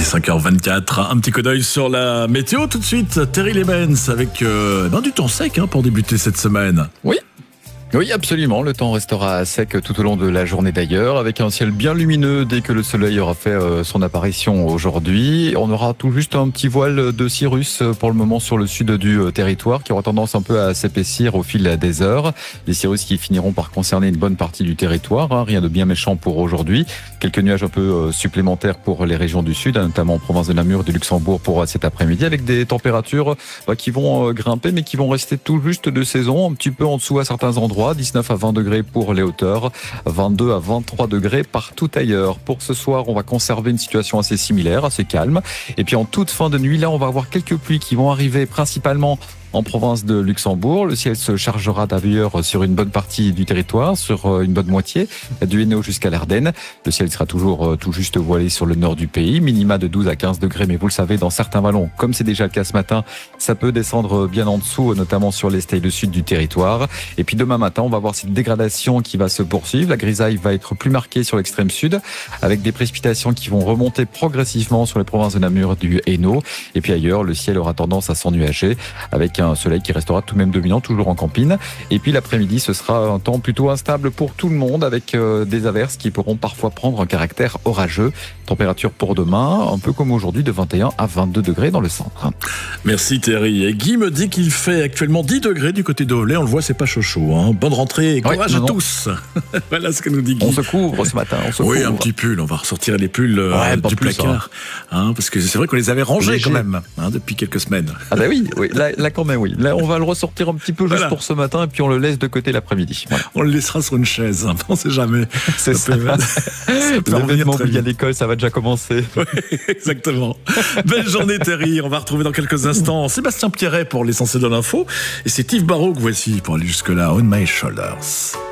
5h24, un petit coup d'œil sur la météo tout de suite. Terry Lebens avec du temps sec pour débuter cette semaine. Oui, absolument. Le temps restera sec tout au long de la journée d'ailleurs, avec un ciel bien lumineux dès que le soleil aura fait son apparition aujourd'hui. On aura tout juste un petit voile de cirrus pour le moment sur le sud du territoire, qui aura tendance un peu à s'épaissir au fil des heures. Les cirrus qui finiront par concerner une bonne partie du territoire. Rien de bien méchant pour aujourd'hui. Quelques nuages un peu supplémentaires pour les régions du sud, notamment en province de Namur et du Luxembourg pour cet après-midi, avec des températures qui vont grimper, mais qui vont rester tout juste de saison, un petit peu en dessous à certains endroits. 19 à 20 degrés pour les hauteurs, 22 à 23 degrés partout ailleurs. Pour ce soir, on va conserver une situation assez similaire, assez calme. Et puis en toute fin de nuit, là, on va avoir quelques pluies qui vont arriver principalement en province de Luxembourg. Le ciel se chargera d'ailleurs sur une bonne partie du territoire, sur une bonne moitié, du Hainaut jusqu'à l'Ardenne. Le ciel sera toujours tout juste voilé sur le nord du pays, minima de 12 à 15 degrés, mais vous le savez, dans certains vallons, comme c'est déjà le cas ce matin, ça peut descendre bien en dessous, notamment sur l'est et le sud du territoire. Et puis demain matin, on va voir cette dégradation qui va se poursuivre. La grisaille va être plus marquée sur l'extrême sud, avec des précipitations qui vont remonter progressivement sur les provinces de Namur, du Hainaut. Et puis ailleurs, le ciel aura tendance à s'ennuager, avec un soleil qui restera tout de même dominant, toujours en campine. Et puis l'après-midi, ce sera un temps plutôt instable pour tout le monde, avec des averses qui pourront parfois prendre un caractère orageux. Température pour demain, un peu comme aujourd'hui, de 21 à 22 degrés dans le centre. Merci Terry. Et Guy me dit qu'il fait actuellement 10 degrés du côté d'Olé. On le voit, c'est pas chaud. Bonne rentrée et courage à tous. Voilà ce que nous dit Guy. On se couvre ce matin. Oui, un petit pull. On va ressortir les pulls du placard. Parce que c'est vrai qu'on les avait rangés quand même depuis quelques semaines. Ah bah oui, là quand même. Oui, là on va le ressortir un petit peu juste pour ce matin et puis on le laisse de côté l'après-midi. Voilà. On le laissera sur une chaise, on ne sait jamais. C'est ça. L'événement oublié à l'école, ça va déjà commencer. Oui, exactement. Belle journée Terry, on va retrouver dans quelques instants Sébastien Pierret pour l'essentiel de l'info. Et c'est Yves Barrault que voici pour aller jusque-là, On My Shoulders.